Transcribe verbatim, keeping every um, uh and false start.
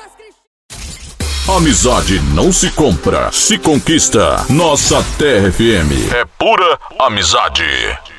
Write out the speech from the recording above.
Amizade não se compra, se conquista. Nossa Terra F M é pura amizade.